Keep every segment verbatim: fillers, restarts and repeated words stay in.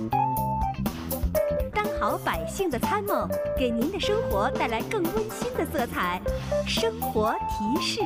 当好百姓的参谋，给您的生活带来更温馨的色彩。生活提示。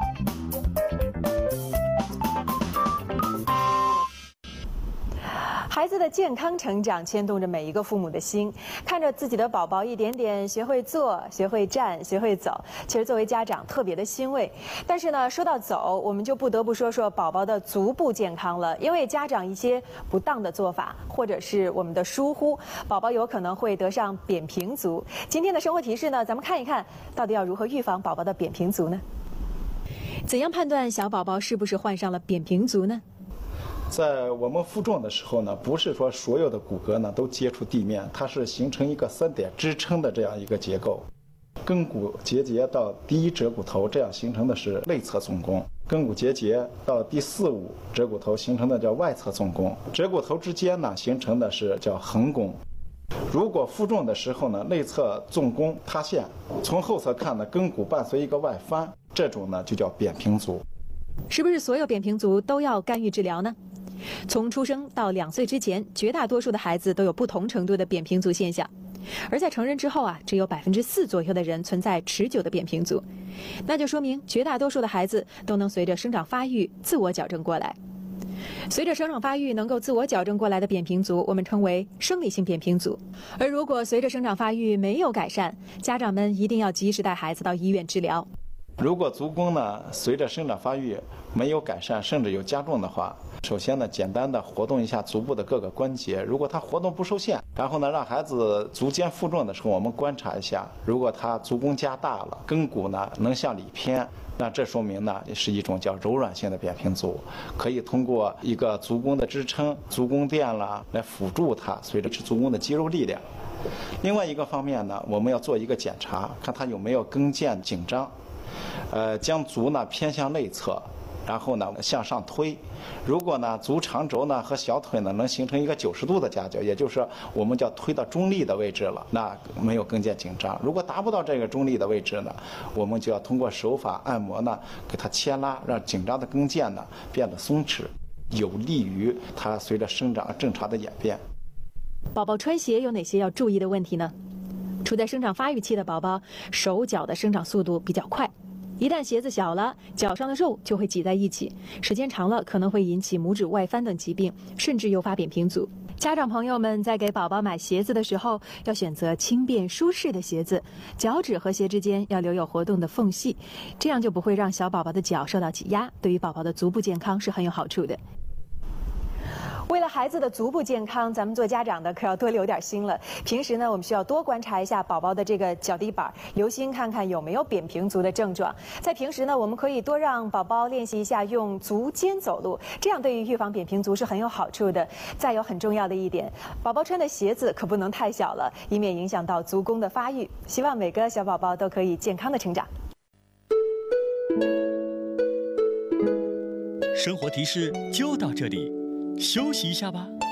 孩子的健康成长牵动着每一个父母的心，看着自己的宝宝一点点学会坐、学会站、学会走，其实作为家长特别的欣慰。但是呢，说到走，我们就不得不说说宝宝的足部健康了，因为家长一些不当的做法，或者是我们的疏忽，宝宝有可能会得上扁平足。今天的生活提示呢，咱们看一看到底要如何预防宝宝的扁平足呢？怎样判断小宝宝是不是患上了扁平足呢？ 在我们负重的时候呢，不是说所有的骨骼呢都接触地面，它是形成一个三点支撑的这样一个结构。肱骨结节到第一折骨头这样形成的是内侧纵弓，肱骨结节到第四五折骨头形成的叫外侧纵弓，折骨头之间呢形成的是叫横弓。如果负重的时候呢，内侧纵弓塌陷，从后侧看呢，肱骨伴随一个外翻，这种呢就叫扁平足。 是不是所有扁平足都要干预治疗呢？从出生到两岁之前，绝大多数的孩子都有不同程度的扁平足现象，而在成人之后啊，只有百分之四左右的人存在持久的扁平足，那就说明绝大多数的孩子都能随着生长发育自我矫正过来。随着生长发育能够自我矫正过来的扁平足，我们称为生理性扁平足。而如果随着生长发育没有改善，家长们一定要及时带孩子到医院治疗。 如果足弓呢随着生长发育没有改善，甚至有加重的话，首先呢简单的活动一下足部的各个关节，如果它活动不受限，然后呢让孩子足尖负重的时候，我们观察一下，如果他足弓加大了，肱骨呢能向里偏，那这说明呢是一种叫柔软性的扁平足，可以通过一个足弓的支撑、足弓垫啦来辅助它随着足弓的肌肉力量。另外一个方面呢，我们要做一个检查，看它有没有跟腱紧张。呃，将足呢偏向内侧，然后呢向上推。如果呢足长轴呢和小腿呢能形成一个九十度的夹角，也就是说我们叫推到中立的位置了，那没有跟腱紧张。如果达不到这个中立的位置呢，我们就要通过手法按摩呢给它牵拉，让紧张的跟腱呢变得松弛，有利于它随着生长正常的演变。 宝宝穿鞋有哪些要注意的问题呢？处在生长发育期的宝宝，手脚的生长速度比较快，一旦鞋子小了，脚上的肉就会挤在一起，时间长了可能会引起拇指外翻等疾病，甚至诱发扁平足。家长朋友们在给宝宝买鞋子的时候，要选择轻便舒适的鞋子，脚趾和鞋之间要留有活动的缝隙，这样就不会让小宝宝的脚受到挤压，对于宝宝的足部健康是很有好处的。为了孩子的足部健康，咱们做家长的可要多留点心了。平时呢，我们需要多观察一下宝宝的这个脚底板，留心看看有没有扁平足的症状。在平时呢，我们可以多让宝宝练习一下用足尖走路，这样对于预防扁平足是很有好处的。再有很重要的一点，宝宝穿的鞋子可不能太小了，以免影响到足弓的发育。希望每个小宝宝都可以健康的成长。 生活提示就到这里，休息一下吧。